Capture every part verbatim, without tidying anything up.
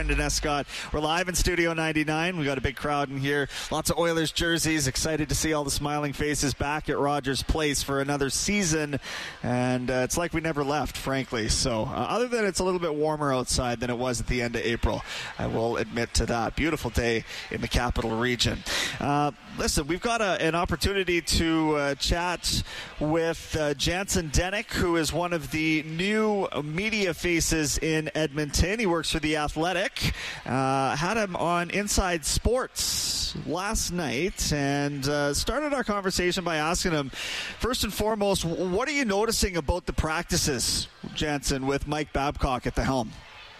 Brendan Escott. We're live in Studio ninety-nine. We got a big crowd in here. Lots of Oilers jerseys. Excited to see all the smiling faces back at Rogers Place for another season. And uh, it's like we never left, frankly. So uh, other than it's a little bit warmer outside than it was at the end of April, I will admit to that. Beautiful day in the capital region. Uh, listen, we've got a, an opportunity to uh, chat with uh, Jansen Denik, who is one of the new media faces in Edmonton. He works for The Athletic. Uh, had him on Inside Sports last night and uh, started our conversation by asking him, first and foremost, what are you noticing about the practices, Jansen, with Mike Babcock at the helm?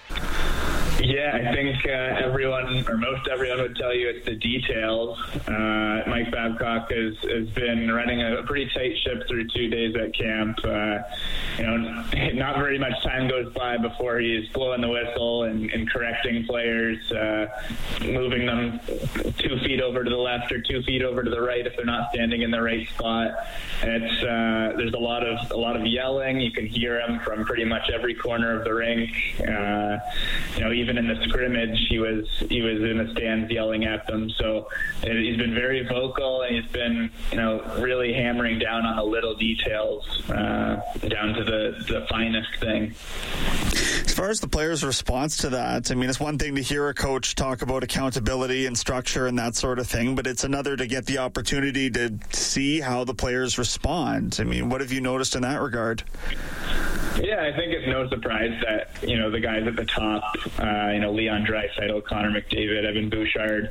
Yeah, I think uh, everyone, or most everyone, would tell you it's the details. Uh, Mike Babcock has, has been running a pretty tight ship through two days at camp. Uh, you know, not very much time goes by before he's blowing the whistle and, and correcting players, uh, moving them two feet over to the left or two feet over to the right if they're not standing in the right spot. It's uh, there's a lot of a lot of yelling. You can hear him from pretty much every corner of the rink. Uh, you know, even Even in the scrimmage, he was he was in the stands yelling at them. So uh, he's been very vocal, and he's been, you know, really hammering down on the little details, uh, down to the, the finest thing. As far as the players' response to that, I mean, it's one thing to hear a coach talk about accountability and structure and that sort of thing, but it's another to get the opportunity to see how the players respond. I mean, what have you noticed in that regard? Yeah, I think it's no surprise that, you know, the guys at the top, uh, you know, Leon Draisaitl, Connor McDavid, Evan Bouchard,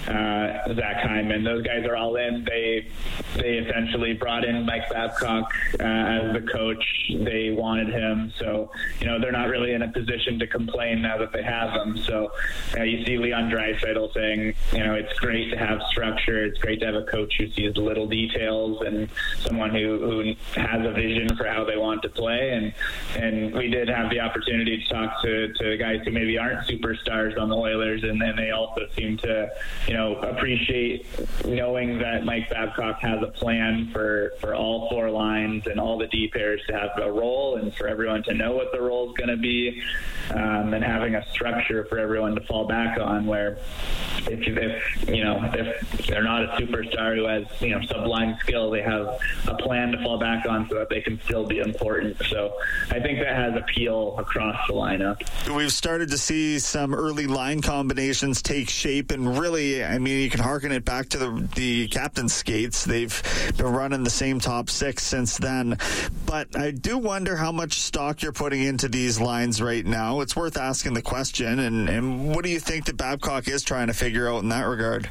uh, Zach Hyman, those guys are all in. They they essentially brought in Mike Babcock uh, as the coach. They wanted him. So, you know, they're not really in a position to complain now that they have him. So uh, you see Leon Draisaitl saying, you know, it's great to have structure. It's great to have a coach who sees the little details and someone who, who has a vision for how they want to play. And And we did have the opportunity to talk to, to guys who maybe aren't superstars on the Oilers, and then they also seem to, you know, appreciate knowing that Mike Babcock has a plan for, for all four lines and all the D pairs to have a role, and for everyone to know what the role is going to be, um, and having a structure for everyone to fall back on. Where if, if you know if they're not a superstar who has, you know, sublime skill, they have a plan to fall back on so that they can still be important. So I think that has appeal across the lineup. We've started to see some early line combinations take shape, and really, I mean, you can harken it back to the the captain's skates. They've been running the same top six since then. But I do wonder how much stock you're putting into these lines right now. It's worth asking the question, and, and what do you think that Babcock is trying to figure out in that regard?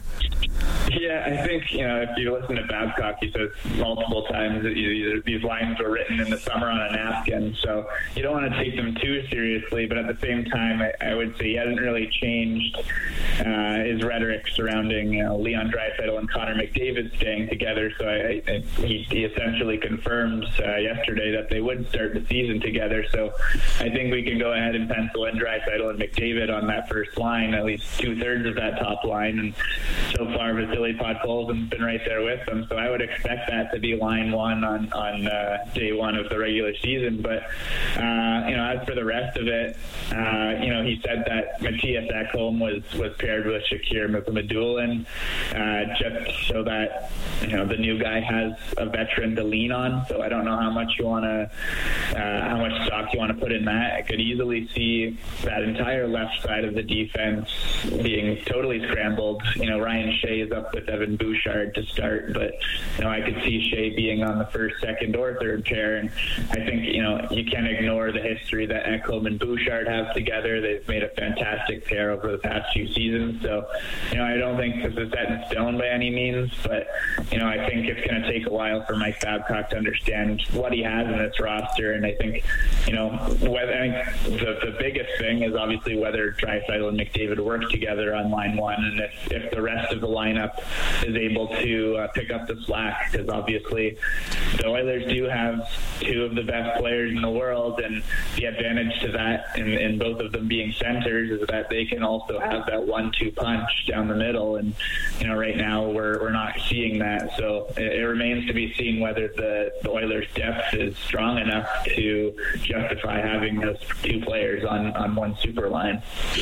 Yeah, I think, you know, if you listen to Babcock, he says multiple times that you, these lines were written in the summer on a napkin. So you don't want to take them too seriously, but at the same time, I, I would say he hasn't really changed uh, his rhetoric surrounding, you know, Leon Draisaitl and Connor McDavid staying together. So I, I, he, he essentially confirmed uh, yesterday that they would start the season together. So I think we can go ahead and pencil in Draisaitl and McDavid on that first line, at least two-thirds of that top line. And so far, Vasily Podkolzin's been right there with them. So I would expect that to be line one on, on uh, day one of the regular season. But Uh, you know, as for the rest of it, uh, you know, he said that Matthias Ekholm was, was paired with Shakir Mukhamadullin, uh, just so that, you know, the new guy has a veteran to lean on. So I don't know how much you want to, uh, how much stock you want to put in that. I could easily see that entire left side of the defense being totally scrambled. You know, Ryan Shea is up with Evan Bouchard to start, but, you know, I could see Shea being on the first, second, or third pair. And I think, you know, you can't ignore the history that Ekholm and Bouchard have together. They've made a fantastic pair over the past few seasons. So, you know, I don't think this is set in stone by any means, but, you know, I think it's going to take a while for Mike Babcock to understand what he has in this roster. And I think, you know, whether, I think the, the biggest thing is obviously whether Draisaitl and McDavid work together on line one, and if, if the rest of the lineup is able to uh, pick up the slack, because obviously the Oilers do have two of the best players in the world, and the advantage to that in, in both of them being centers centers is that they can also have that one two punch down the middle. And, you know, right now we're we're not seeing that. So it, it remains to be seen whether the, the Oilers' depth is strong enough to justify having those two players on, on one super line.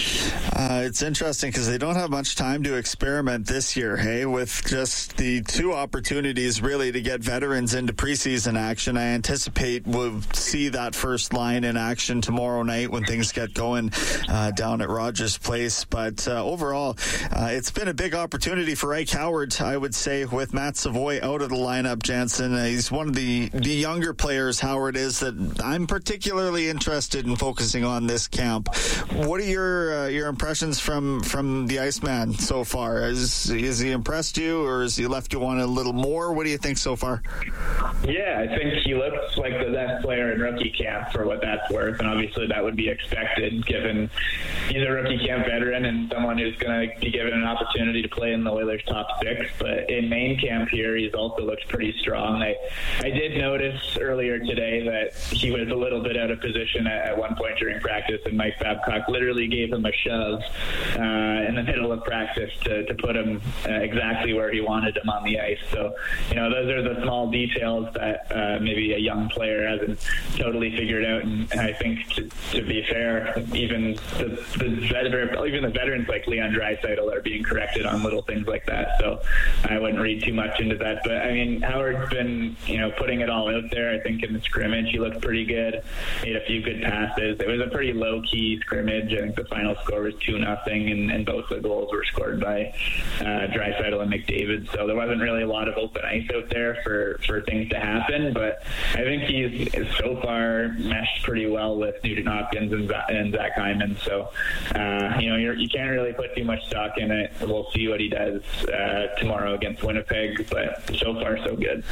Uh, it's interesting because they don't have much time to experiment this year, hey, with just the two opportunities really to get veterans into preseason action. I anticipate we'll see that first line in action tomorrow night when things get going uh, down at Rogers Place. But uh, overall, uh, it's been a big opportunity for Ike Howard, I would say, with Matt Savoy out of the lineup, Jansen. Uh, he's one of the, the younger players, Howard is, that I'm particularly interested in focusing on this camp. What are your uh, your impressions from, from the Iceman so far? Has, has he impressed you, or has he left you wanting a little more? What do you think so far? Yeah, I think he looks like the best player in rookie camp for what that's worth, and obviously that would be expected given he's a rookie camp veteran and someone who's going to be given an opportunity to play in the Oilers' top six. But in main camp here, he's also looked pretty strong. I, I did notice earlier today that he was a little bit out of position at, at one point during practice, and Mike Babcock literally gave him a shove uh, in the middle of practice to, to put him uh, exactly where he wanted him on the ice. So, you know, those are the small details that uh, maybe a young player hasn't totally figured out. And, and I think, to, to be fair, even the, the veteran, even the veterans like Leon Draisaitl are being corrected on little things like that. So I wouldn't read too much into that. But I mean, Howard's been, you know, putting it all out there. I think in the scrimmage he looked pretty good, made a few good passes. It was a pretty low key scrimmage. I think the final score was two nothing, and, and both the goals were scored by uh, Draisaitl and McDavid. So there wasn't really a lot of open ice out there for, for things to happen. But I think he's so far meshed pretty well with Nugent Hopkins and, and Zach Hyman. So uh, you know, you're, you can't really put too much stock in it. We'll see what he does uh, tomorrow against Winnipeg. But so far, so good.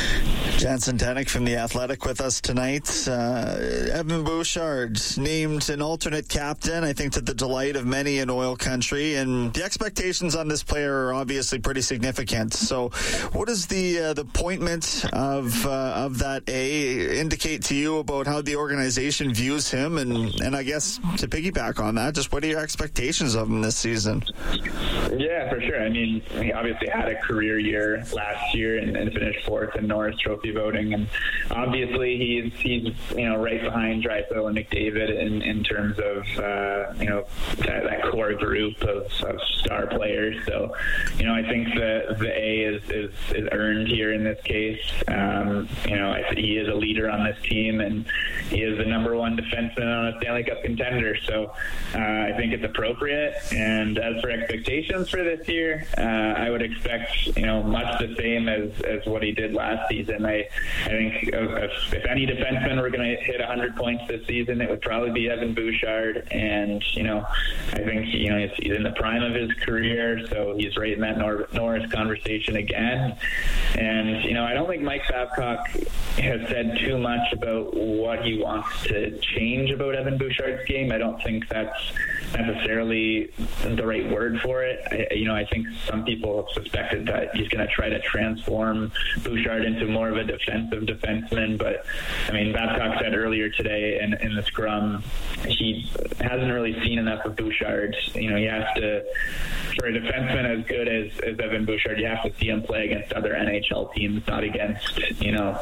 Jansen Denik from The Athletic with us tonight. Uh, Evan Bouchard named an alternate captain, I think to the delight of many in oil country, and the expectations on this player are obviously pretty significant. So what does the uh, the appointment of uh, of that A indicate to you about how the organization views him? And, and I guess to piggyback on that, just what are your expectations of him this season? Yeah, for sure. I mean, he obviously had a career year last year and, and finished fourth in Norris Trophy voting, and obviously he's he's you know right behind Draisaitl and McDavid in, in terms of uh, you know that, that core group of, of star players. So you know I think the the A is is, is earned here in this case. Um, you know I, he is a leader on this team, and he is the number one defenseman on a Stanley Cup contender. So uh, I think it's appropriate. And as for expectations for this year, uh, I would expect you know much the same as, as what he did last season. I I think if, if any defenseman were going to hit one hundred points this season, it would probably be Evan Bouchard. And you know I think you know he's, he's in the prime of his career, so he's right in that Nor- Norris conversation again. And you know I don't think Mike Babcock has said too much about what he wants to change about Evan Bouchard's game. I don't think that's necessarily the right word for it. I, you know, I think some people have suspected that he's going to try to transform Bouchard into more of a defensive defenseman. But, I mean, Babcock said earlier today in, in the scrum, he hasn't really seen enough of Bouchard. You know, he has to, for a defenseman as good as, as Evan Bouchard, you have to see him play against other N H L teams, not against, you know,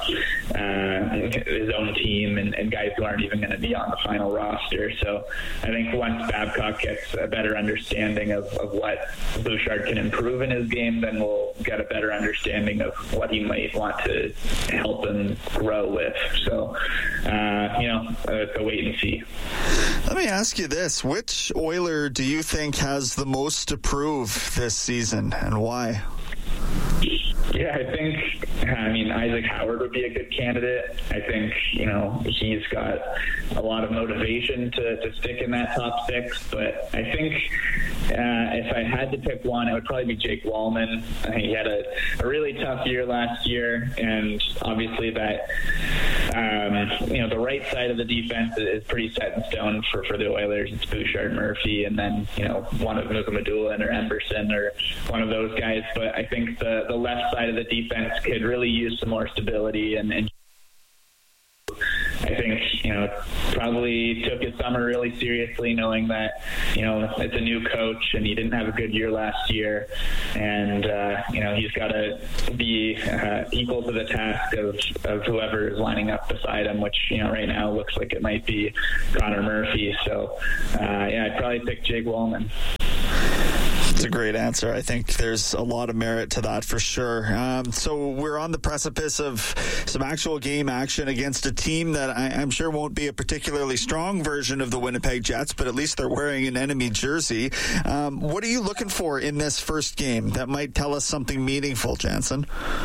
uh, his own team and, and guys who aren't even going to be on the final roster. So I think once Babcock gets a better understanding of, of what Bouchard can improve in his game, then we'll get a better understanding of what he might want to help him grow with. So, uh, you know, uh, so wait and see. Let me ask you this. Which Oiler do you think has the most to prove this season, and why? Yeah, I think, I mean, Isaac Howard would be a good candidate. I think, you know, he's got a lot of motivation to, to stick in that top six. But I think uh, if I had to pick one, it would probably be Jake Wallman. I think he had a, a really tough year last year, and obviously that, um, you know, the right side of the defense is pretty set in stone for, for the Oilers. It's Bouchard, Murphy, and then, you know, one of Mukamadula or Emberson or one of those guys. But I think the, the left side of the defense could really use some more stability, and, and I think you know, probably took his summer really seriously, knowing that, you know, it's a new coach and he didn't have a good year last year. And, uh, you know, he's got to be uh, equal to the task of, of whoever is lining up beside him, which, you know, right now looks like it might be Connor Murphy. So, uh, yeah, I'd probably pick Jake Walman. It's a great answer. I think there's a lot of merit to that for sure. Um, so we're on the precipice of some actual game action against a team that I, I'm sure won't be a particularly strong version of the Winnipeg Jets, but at least they're wearing an enemy jersey. Um, what are you looking for in this first game that might tell us something meaningful, Jansen?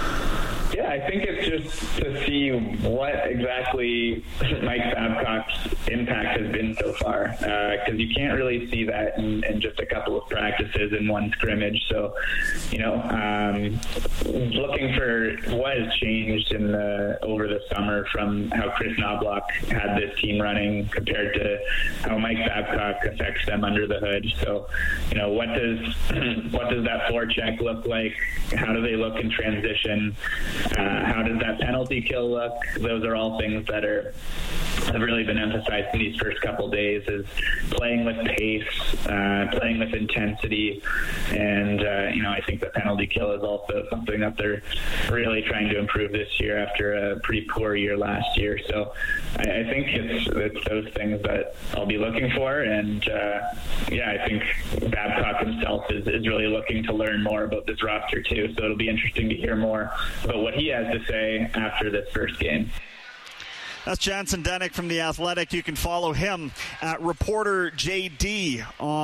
Yeah, I think it's just to see what exactly Mike Babcock's impact has been so far, because uh, you can't really see that in, in just a couple of practices in one scrimmage. So, you know, um, looking for what has changed in the over the summer from how Chris Knobloch had this team running compared to how Mike Babcock affects them under the hood. So, you know, what does what does that forecheck look like? How do they look in transition? Uh, how does that penalty kill look? Those are all things that are have really been emphasized in these first couple days, is playing with pace, uh, playing with intensity, and uh, you know, I think the penalty kill is also something that they're really trying to improve this year after a pretty poor year last year. So I, I think it's, it's those things that I'll be looking for, and uh, yeah, I think Babcock himself is, is really looking to learn more about this roster too. So it'll be interesting to hear more about what he has to say after this first game. That's Jansen Denik from The Athletic. You can follow him at Reporter J D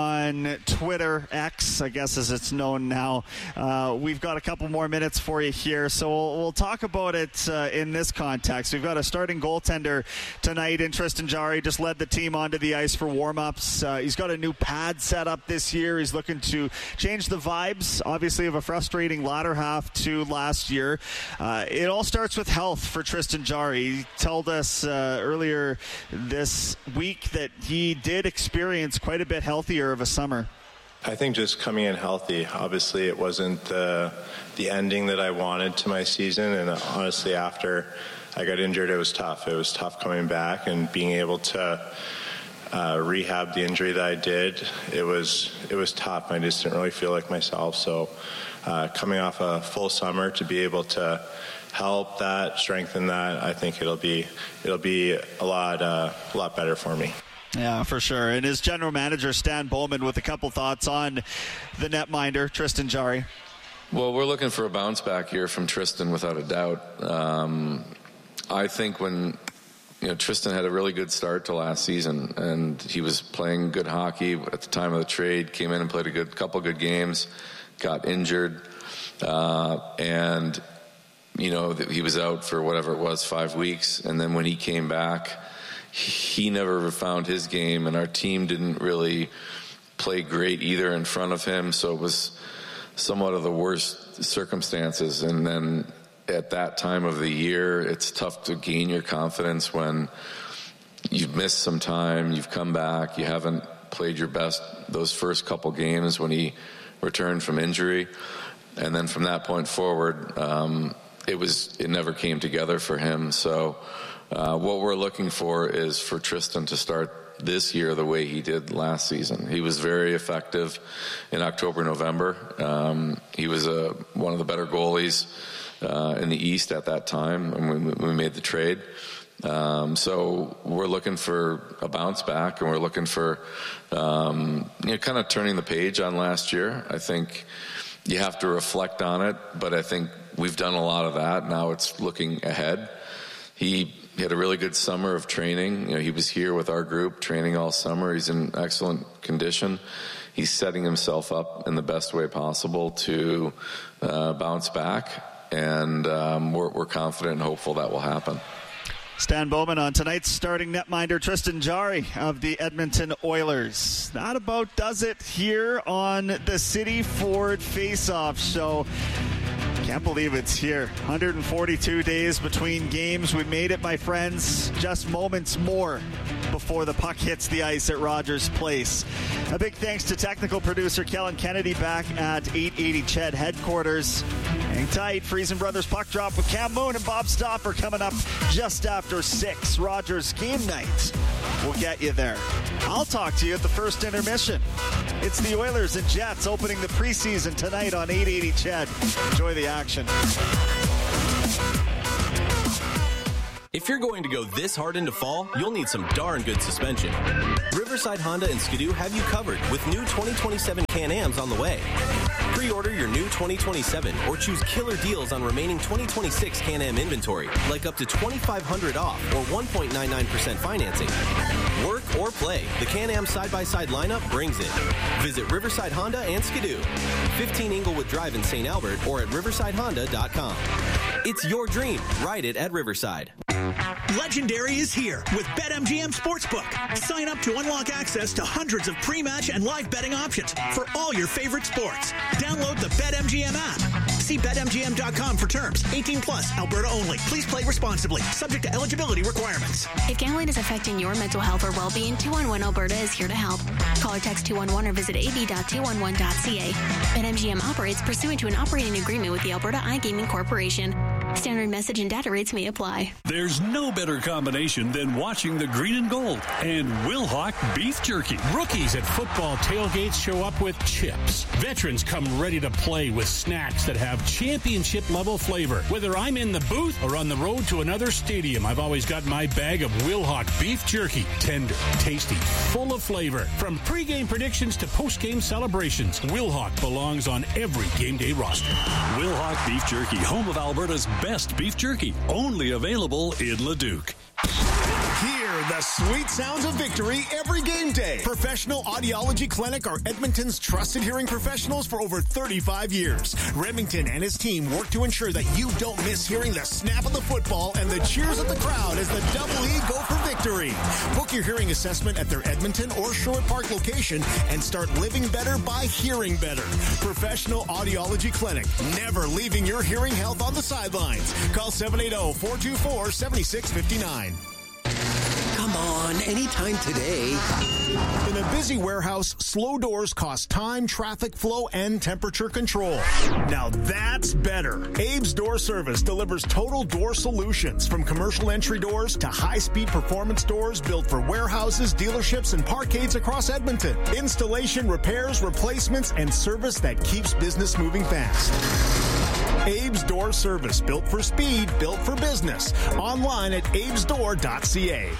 on Twitter, X, I guess as it's known now. Uh, we've got a couple more minutes for you here, so we'll, we'll talk about it uh, in this context. We've got a starting goaltender tonight in Tristan Jarry. Just led the team onto the ice for warm-ups. Uh, he's got a new pad set up this year. He's looking to change the vibes, obviously, of a frustrating latter half to last year. Uh, it all starts with health for Tristan Jarry. He told us Uh, earlier this week that he did experience quite a bit healthier of a summer. I think just coming in healthy. Obviously, it wasn't the the ending that I wanted to my season, and honestly, after I got injured, it was tough. It was tough coming back and being able to uh, rehab the injury that I did. It was it was tough. I just didn't really feel like myself. So, uh, coming off a full summer to be able to help that, strengthen that, I think it'll be it'll be a lot uh, a lot better for me. Yeah, for sure. And his general manager, Stan Bowman, with a couple thoughts on the netminder, Tristan Jarry. Well, we're looking for a bounce back here from Tristan, without a doubt. Um, I think when you know Tristan had a really good start to last season, and he was playing good hockey at the time of the trade. Came in and played a good couple good games, got injured, uh, and. You know, he was out for whatever it was, five weeks. And then when he came back, he never found his game, and our team didn't really play great either in front of him. So it was somewhat of the worst circumstances. And then at that time of the year, it's tough to gain your confidence when you've missed some time, you've come back, you haven't played your best those first couple games when he returned from injury. And then from that point forward, um, it was it never came together for him. So uh, what we're looking for is for Tristan to start this year the way he did last season. He was very effective in October, November. Um, he was a, one of the better goalies uh, in the East at that time, and we, we made the trade. Um, so we're looking for a bounce back, and we're looking for um, you know, kind of turning the page on last year. I think you have to reflect on it, but I think we've done a lot of that. Now it's looking ahead. He had a really good summer of training. You know, he was here with our group training all summer. He's in excellent condition. He's setting himself up in the best way possible to uh, bounce back, and um, we're, we're confident and hopeful that will happen. Stan Bowman on tonight's starting netminder, Tristan Jarry of the Edmonton Oilers. That about does it here on the City Ford Faceoff Show. Can't believe it's here. one hundred forty-two days between games. We made it, my friends. Just moments more before the puck hits the ice at Rogers Place. A big thanks to technical producer Kellen Kennedy back at eight eighty C H E D headquarters. Hang tight. Friesen Brothers Puck Drop with Cam Moon and Bob Stauffer coming up just after six. Rogers Game Night. We'll get you there. I'll talk to you at the first intermission. It's the Oilers and Jets opening the preseason tonight on eight eighty C H E D. Enjoy the action. If you're going to go this hard into fall, you'll need some darn good suspension. Riverside Honda and Skidoo have you covered with new twenty twenty-seven Can-Ams on the way. Pre-order your new twenty twenty-seven or choose killer deals on remaining twenty twenty-six Can-Am inventory, like up to twenty-five hundred dollars off or one point nine nine percent financing. Work or play, the Can-Am side-by-side lineup brings it. Visit Riverside Honda and Skidoo, fifteen Inglewood Drive in Saint Albert, or at riverside honda dot com. It's your dream. Ride it at Riverside. Legendary is here with BetMGM Sportsbook. Sign up to unlock access to hundreds of pre-match and live betting options for all your favorite sports. Download the BetMGM app. See bet M G M dot com for terms. eighteen plus, Alberta only. Please play responsibly. Subject to eligibility requirements. If gambling is affecting your mental health or well-being, two one one Alberta is here to help. Call or text two one one or visit a b dot two one one dot c a. BetMGM operates pursuant to an operating agreement with the Alberta iGaming Corporation. Standard message and data rates may apply. There's no better combination than watching the green and gold and Wilhauk beef jerky. Rookies at football tailgates show up with chips. Veterans come ready to play with snacks that have championship-level flavor. Whether I'm in the booth or on the road to another stadium, I've always got my bag of Wilhauk beef jerky. Tender, tasty, full of flavor. From pregame predictions to postgame celebrations, Wilhauk belongs on every game day roster. Wilhauk beef jerky, home of Alberta's best beef jerky, only available in Leduc. Hear the sweet sounds of victory every game day. Professional Audiology Clinic are Edmonton's trusted hearing professionals for over thirty-five years. Remington and his team work to ensure that you don't miss hearing the snap of the football and the cheers of the crowd as the Double E go for victory. Book your hearing assessment at their Edmonton or Sherwood Park location and start living better by hearing better. Professional Audiology Clinic, never leaving your hearing health on the sidelines. Call seven eight zero, four two four, seven six five nine. Come on, anytime today. In a busy warehouse, slow doors cost time, traffic flow, and temperature control. Now that's better. Abe's Door Service delivers total door solutions, from commercial entry doors to high-speed performance doors built for warehouses, dealerships, and parkades across Edmonton. Installation, repairs, replacements, and service that keeps business moving fast. Abe's Door Service, built for speed, built for business. Online at abes door dot c a.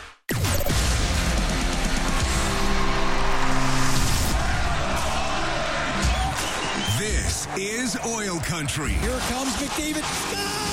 This is Oil Country. Here comes McDavid. Ah,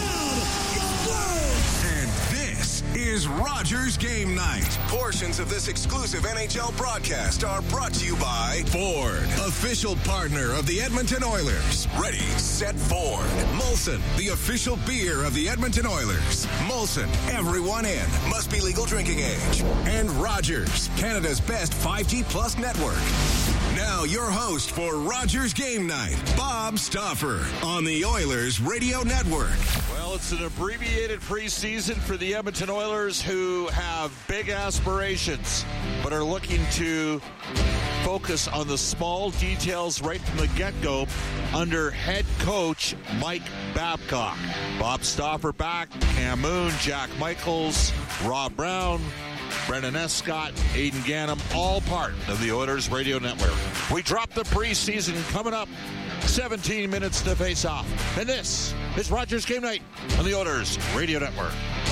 this town explodes! And this is Rogers Game Night. Portions of this exclusive N H L broadcast are brought to you by Ford, official partner of the Edmonton Oilers. Ready, set, Ford. Molson, the official beer of the Edmonton Oilers. Molson, everyone in. Must be legal drinking age. And Rogers, Canada's best five G plus network. Now your host for Rogers Game Night, Bob Stauffer, on the Oilers Radio Network. Well, it's an abbreviated preseason for the Edmonton Oilers, who have big aspirations, but are looking to focus on the small details right from the get-go under head coach Mike Babcock. Bob Stauffer back, Cam Moon, Jack Michaels, Rob Brown, Brendan Escott, Aidan Gannam, all part of the Oilers Radio Network. We drop the preseason coming up. seventeen minutes to face off. And this is Rogers Game Night on the Oilers Radio Network.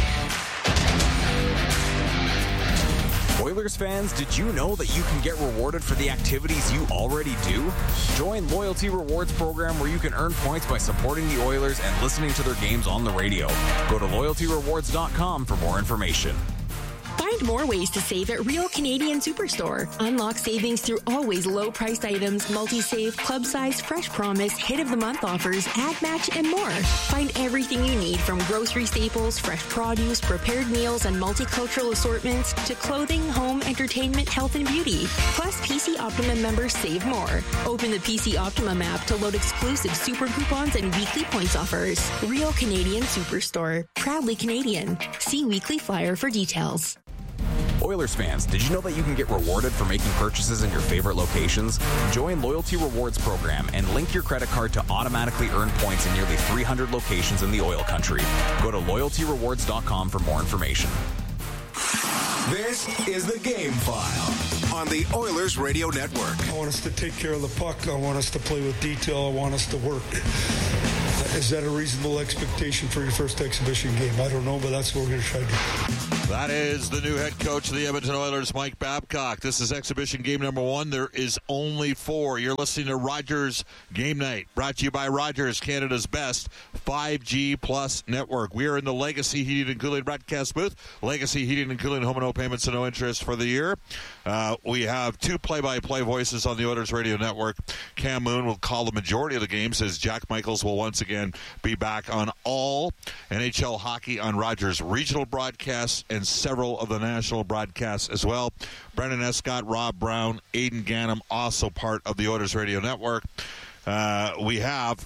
Oilers fans, did you know that you can get rewarded for the activities you already do? Join Loyalty Rewards program, where you can earn points by supporting the Oilers and listening to their games on the radio. Go to loyalty rewards dot com for more information. Find more ways to save at Real Canadian Superstore. Unlock savings through always low-priced items, multi-save, club size, fresh promise, hit of the month offers, ad match, and more. Find everything you need from grocery staples, fresh produce, prepared meals, and multicultural assortments to clothing, home, entertainment, health, and beauty. Plus, P C Optimum members save more. Open the P C Optimum app to load exclusive super coupons and weekly points offers. Real Canadian Superstore. Proudly Canadian. See weekly flyer for details. Oilers fans, did you know that you can get rewarded for making purchases in your favorite locations? Join Loyalty Rewards program and link your credit card to automatically earn points in nearly three hundred locations in the oil country. Go to loyalty rewards dot com for more information. This is the Game File on the Oilers Radio Network. I want us to take care of the puck. I want us to play with detail. I want us to work. Is that a reasonable expectation for your first exhibition game? I don't know, but that's what we're going to try to do. That is the new head coach of the Edmonton Oilers, Mike Babcock. This is exhibition game number one. There is only four. You're listening to Rogers Game Night, brought to you by Rogers, Canada's best five G plus network. We are in the Legacy Heating and Cooling broadcast booth. Legacy Heating and Cooling, home and no payments and no interest for the year. Uh, we have two play-by-play voices on the Oilers Radio Network. Cam Moon will call the majority of the games as Jack Michaels will once again be back on all N H L hockey on Rogers regional broadcasts and several of the national broadcasts as well. Brendan Escott, Rob Brown, Aidan Gannam, also part of the Oilers Radio Network. Uh, we have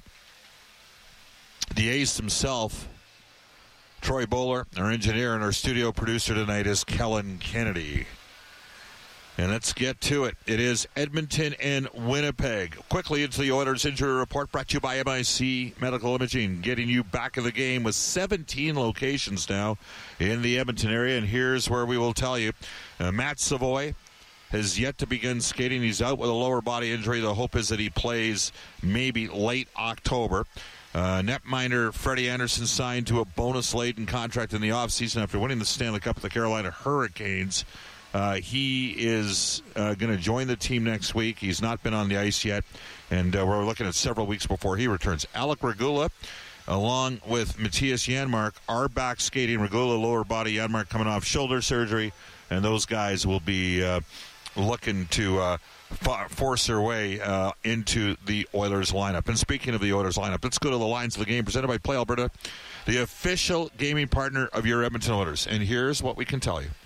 the ace himself, Troy Bowler, our engineer, and our studio producer tonight is Kellen Kennedy. And let's get to it. It is Edmonton and Winnipeg. Quickly into the Oilers injury report brought to you by M I C Medical Imaging, getting you back in the game with seventeen locations now in the Edmonton area. And here's where we will tell you. Uh, Matt Savoy has yet to begin skating. He's out with a lower body injury. The hope is that he plays maybe late October. Uh, netminder Freddie Anderson signed to a bonus-laden contract in the offseason after winning the Stanley Cup with the Carolina Hurricanes. Uh, he is uh, going to join the team next week. He's not been on the ice yet, and uh, we're looking at several weeks before he returns. Alec Regula, along with Matthias Janmark, are back skating. Regula, lower body, Janmark coming off shoulder surgery, and those guys will be uh, looking to uh, f- force their way uh, into the Oilers lineup. And speaking of the Oilers lineup, let's go to the lines of the game presented by Play Alberta, the official gaming partner of your Edmonton Oilers. And here's what we can tell you.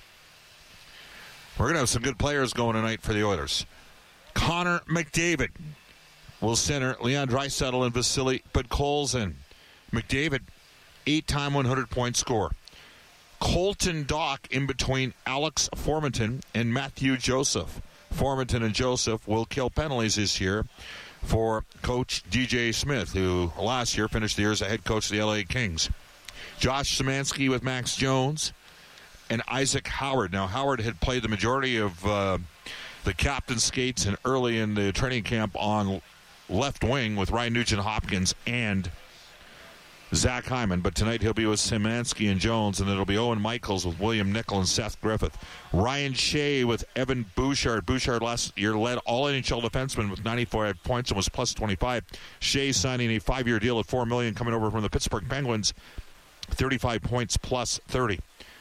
We're going to have some good players going tonight for the Oilers. Connor McDavid will center Leon Draisaitl and Vasily Podkolzin. McDavid, eight-time one hundred-point scorer. Colton Dach in between Alex Formenton and Matthew Joseph. Formenton and Joseph will kill penalties this year for Coach D J Smith, who last year finished the year as a head coach of the L A Kings. Josh Szymanski with Max Jones. And Isaac Howard. Now, Howard had played the majority of uh, the captain skates and early in the training camp on left wing with Ryan Nugent-Hopkins and Zach Hyman. But tonight he'll be with Szymanski and Jones, and it'll be Owen Michaels with William Nickel and Seth Griffith. Ryan Shea with Evan Bouchard. Bouchard last year led all N H L defensemen with ninety-five points and was plus twenty-five. Shea signing a five-year deal at four million dollars coming over from the Pittsburgh Penguins. thirty-five points plus thirty.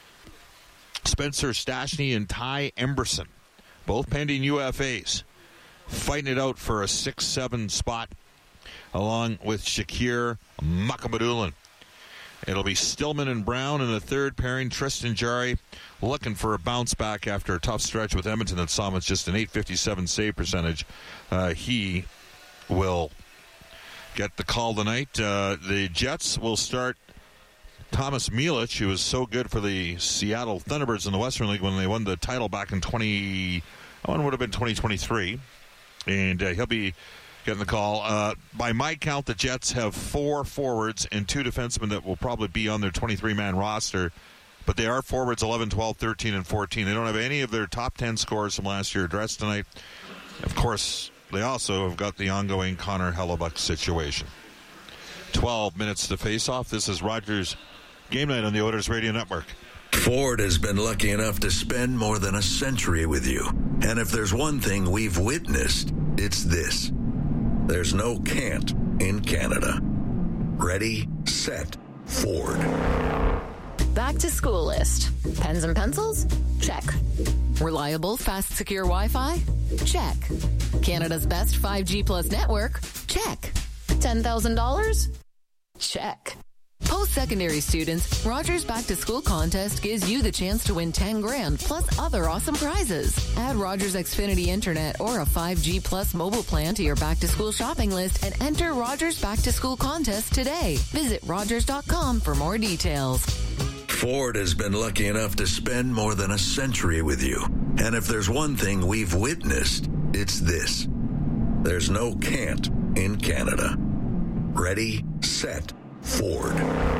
Spencer Stastny and Ty Emberson, both pending U F As, fighting it out for a six seven spot, along with Shakir Mukhamadullin. It'll be Stillman and Brown in the third pairing. Tristan Jarry looking for a bounce back after a tough stretch with Edmonton that saw him with just an eight fifty-seven save percentage. Uh, he will get the call tonight. Uh, the Jets will start Thomas Milic, who was so good for the Seattle Thunderbirds in the Western League when they won the title back in twenty. Oh, it would have been twenty twenty-three, and uh, he'll be getting the call. Uh, by my count, the Jets have four forwards and two defensemen that will probably be on their twenty-three man roster, but they are forwards eleven, twelve, thirteen, and fourteen. They don't have any of their top ten scorers from last year addressed tonight. Of course, they also have got the ongoing Connor Hellebuyck situation. twelve minutes to face off. This is Rogers Game Night on the Oilers Radio Network. Ford has been lucky enough to spend more than a century with you. And if there's one thing we've witnessed, it's this. There's no can't in Canada. Ready, set, Ford. Back to school list. Pens and pencils? Check. Reliable, fast, secure Wi-Fi? Check. Canada's best five G plus network? Check. ten thousand dollars? Check. Post-secondary students, Rogers Back to School contest gives you the chance to win ten grand plus other awesome prizes. Add Rogers Xfinity Internet or a five G plus mobile plan to your Back to School shopping list and enter Rogers Back to School contest today. Visit rogers dot com for more details. Ford has been lucky enough to spend more than a century with you. And if there's one thing we've witnessed, it's this. There's no can't in Canada. Ready, set, Ford.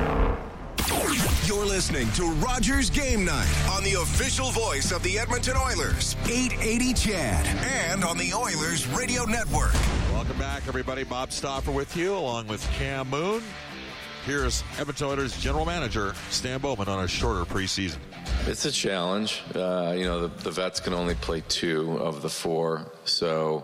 You're listening to Rogers Game Night on the official voice of the Edmonton Oilers, eight eighty C H E D, and on the Oilers Radio Network. Welcome back, everybody. Bob Stauffer with you, along with Cam Moon. Here's Edmonton Oilers General Manager Stan Bowman on a shorter preseason. It's a challenge. Uh, you know, the, the vets can only play two of the four. So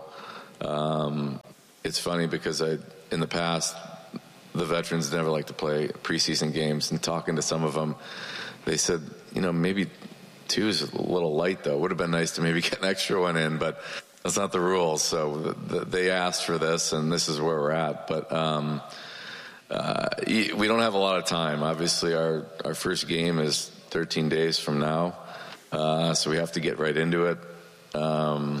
um, it's funny because I, in the past, the veterans never like to play preseason games. And talking to some of them, they said, you know, maybe two is a little light, though. It would have been nice to maybe get an extra one in, but that's not the rules. So the, the, they asked for this, and this is where we're at. But um, uh, we don't have a lot of time. Obviously, our, our first game is thirteen days from now, uh, so we have to get right into it. Um,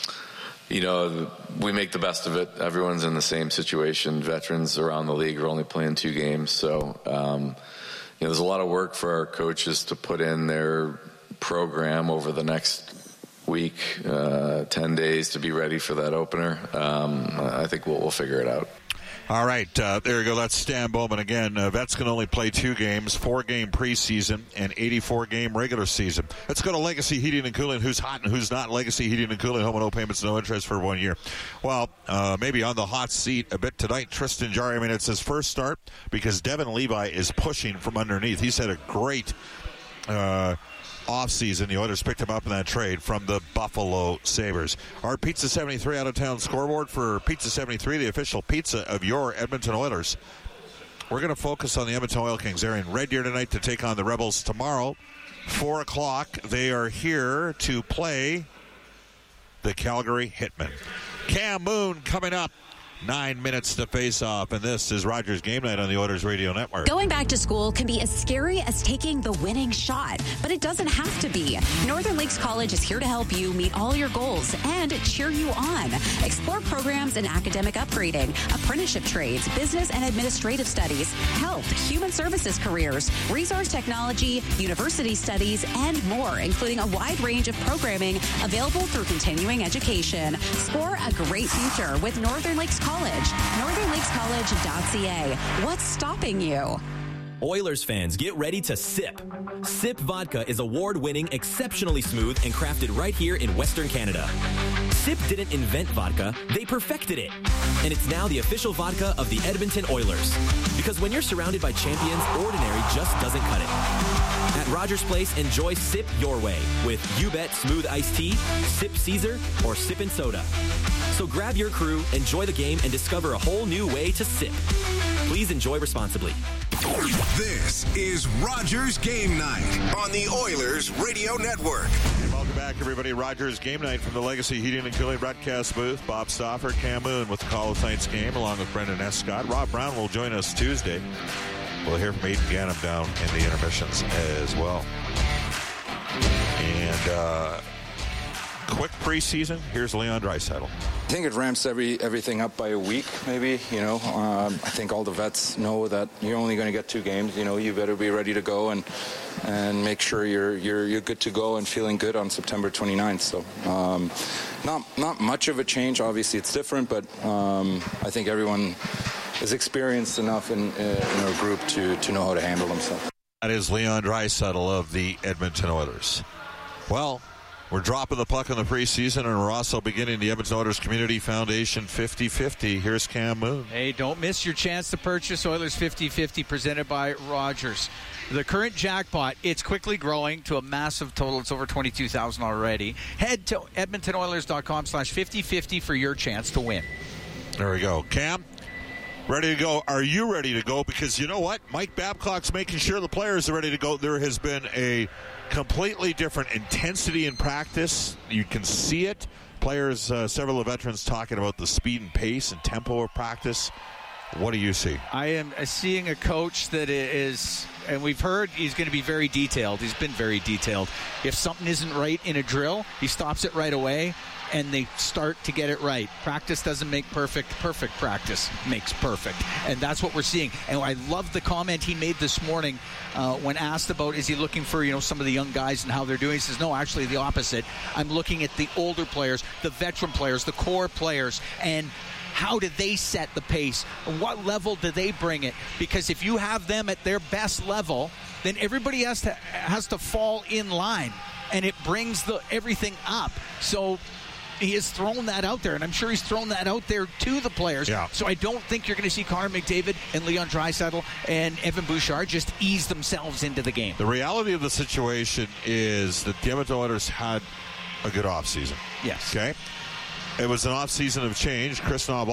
you know, we make the best of it. Everyone's in the same situation. Veterans around the league are only playing two games, so um, you know, there's a lot of work for our coaches to put in their program over the next week, uh, ten days to be ready for that opener. Um, I think we'll, we'll figure it out. All right, uh, there you go. That's Stan Bowman again. Uh, vets can only play two games, four-game preseason and eighty-four-game regular season. Let's go to Legacy Heating and Cooling. Who's hot and who's not? Legacy Heating and Cooling, home and no payments, no interest for one year. Well, uh, maybe on the hot seat a bit tonight, Tristan Jarry. I mean, it's his first start because Devin Levi is pushing from underneath. He's had a great uh, offseason. The Oilers picked him up in that trade from the Buffalo Sabres. Our Pizza seventy-three out-of-town scoreboard for Pizza seventy-three, the official pizza of your Edmonton Oilers. We're going to focus on the Edmonton Oil Kings. They're in Red Deer tonight to take on the Rebels tomorrow. four o'clock, they are here to play the Calgary Hitmen. Cam Moon coming up. Nine minutes to face off, and this is Rogers Game Night on the Oilers Radio Network. Going back to school can be as scary as taking the winning shot, but it doesn't have to be. Northern Lakes College is here to help you meet all your goals and cheer you on. Explore programs in academic upgrading, apprenticeship trades, business and administrative studies, health, human services careers, resource technology, university studies, and more, including a wide range of programming available through continuing education. Score a great future with Northern Lakes College. northern lakes college dot c a. What's stopping you? Oilers fans, get ready to sip. Sip Vodka is award-winning, exceptionally smooth, and crafted right here in Western Canada. Sip didn't invent vodka, they perfected it. And it's now the official vodka of the Edmonton Oilers. Because when you're surrounded by champions, ordinary just doesn't cut it. At Rogers Place, enjoy Sip your way with You Bet Smooth Iced Tea, Sip Caesar, or Sippin' Soda. So grab your crew, enjoy the game, and discover a whole new way to sip. Please enjoy responsibly. This is Rogers Game Night on the Oilers Radio Network. And welcome back, everybody. Rogers Game Night from the Legacy Heating and Cooling broadcast booth. Bob Stauffer, Cam Moon with the call of tonight's game, along with Brendan Escott. Rob Brown will join us Tuesday. We'll hear from Aidan Gannam down in the intermissions as well. And uh, quick preseason. Here's Leon Draisaitl. I think it ramps every everything up by a week, maybe. You know, um, I think all the vets know that you're only going to get two games. You know, you better be ready to go and and make sure you're you're you're good to go and feeling good on September twenty-ninth. So, um, not not much of a change. Obviously, it's different, but um, I think everyone is experienced enough in in our group to to know how to handle themselves. That is Leon Draisaitl of the Edmonton Oilers. Well, we're dropping the puck in the preseason, and we're also beginning the Edmonton Oilers Community Foundation fifty fifty. Here's Cam Moon. Hey, don't miss your chance to purchase Oilers fifty fifty presented by Rogers. The current jackpot, it's quickly growing to a massive total. It's over twenty-two thousand already. Head to edmonton oilers dot com slash fifty fifty for your chance to win. There we go. Cam, Ready to go. Are you ready to go? Because you know what? Mike Babcock's making sure the players are ready to go. There has been a completely different intensity in practice. You can see it. Players, uh, several of the veterans talking about the speed and pace and tempo of practice. What do you see? I am seeing a coach that is, and we've heard he's going to be very detailed. He's been very detailed. If something isn't right in a drill, he stops it right away, and they start to get it right. Practice doesn't make perfect. Perfect practice makes perfect. And that's what we're seeing. And I love the comment he made this morning uh, when asked about, is he looking for, you know, some of the young guys and how they're doing? He says, no, actually the opposite. I'm looking at the older players, the veteran players, the core players, and how do they set the pace? What level do they bring it? Because if you have them at their best level, then everybody has to has to fall in line, and it brings the everything up. So he has thrown that out there, and I'm sure he's thrown that out there to the players. Yeah. So I don't think you're going to see Connor McDavid and Leon Draisaitl and Evan Bouchard just ease themselves into the game. The reality of the situation is that the Edmonton Oilers had a good offseason. Yes. Okay? It was an offseason of change. Chris Knob